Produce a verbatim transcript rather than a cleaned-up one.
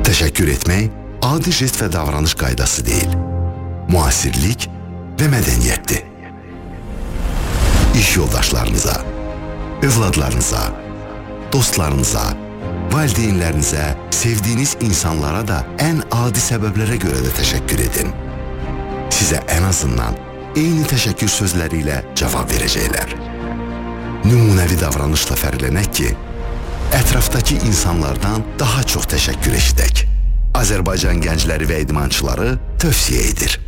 Təşəkkür etmək adi jest və davranış qaydası deyil, müasirlik və mədəniyyətdir. İş yoldaşlarınıza, övladlarınıza, dostlarınıza, valideynlərinizə, sevdiyiniz insanlara da ən adi səbəblərə görə də təşəkkür edin. Sizə ən azından eyni təşəkkür sözləri ilə cavab verəcəklər. Nümunəvi davranışla fərqlənək ki, ətrafdakı insanlardan daha çox təşəkkür eşidək. Azərbaycan gəncləri və idmançıları tövsiyə edir.